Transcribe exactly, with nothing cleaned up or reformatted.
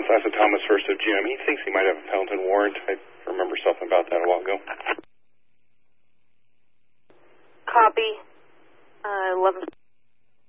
Asa Thomas, first of June. He thinks he might have a Pendleton warrant. I remember something about that a while ago. Copy. Uh, eleven.